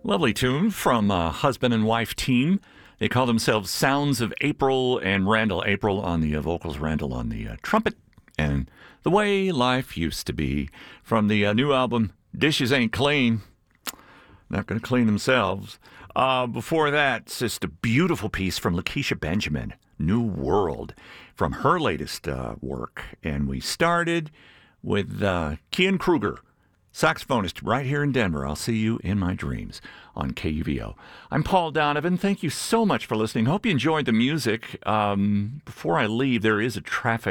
Lovely tune from a husband and wife team. They call themselves Sounds of April and Randall. April on the vocals, Randall on the trumpet. And The Way Life Used to Be from the new album, Dishes Ain't Clean. Not going to clean themselves. Before that, it's just a beautiful piece from Lakeisha Benjamin, New World, from her latest work. And we started with Kian Kruger, saxophonist right here in Denver. I'll see you in my dreams on KUVO. I'm Paul Donovan. Thank you so much for listening. Hope you enjoyed the music. Before I leave, there is a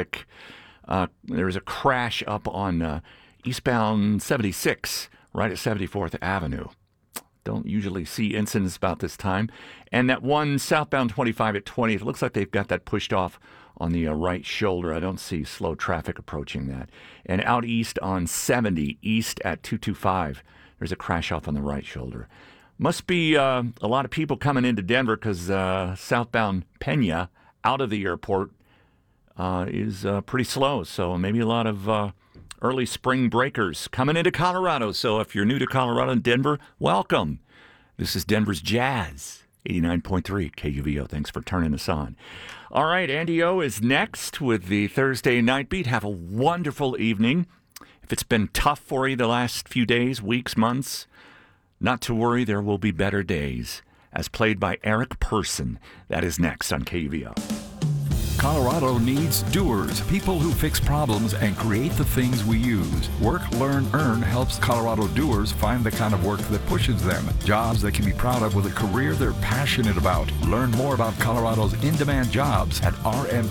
crash up on eastbound 76, right at 74th Avenue. Don't usually see incidents about this time. And that one southbound 25 at 20, it looks like they've got that pushed off on the right shoulder. I don't see slow traffic approaching that. And out east on 70, east at 225, there's a crash off on the right shoulder. Must be a lot of people coming into Denver because southbound Pena out of the airport is pretty slow. So maybe a lot of early spring breakers coming into Colorado. So if you're new to Colorado and Denver, welcome. This is Denver's Jazz, 89.3 KUVO. Thanks for turning us on. All right, Andy O is next with the Thursday Night Beat. Have a wonderful evening. If it's been tough for you the last few days, weeks, months, not to worry, there will be better days. As played by Eric Person. That is next on KUVO. Colorado needs doers, people who fix problems and create the things we use. Work, Learn, Earn helps Colorado doers find the kind of work that pushes them. Jobs they can be proud of with a career they're passionate about. Learn more about Colorado's in-demand jobs at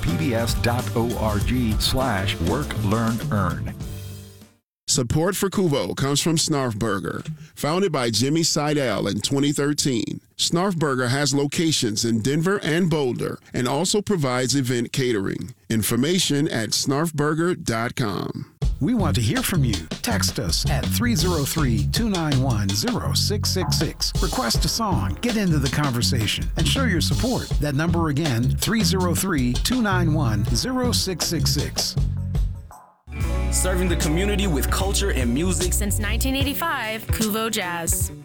rmpbs.org/Work, Learn, Earn. Support for KUVO comes from Snarf Burger. Founded by Jimmy Seidel in 2013, Snarf Burger has locations in Denver and Boulder and also provides event catering. Information at snarfburger.com. We want to hear from you. Text us at 303-291-0666. Request a song, get into the conversation, and show your support. That number again, 303-291-0666. Serving the community with culture and music since 1985, KUVO Jazz.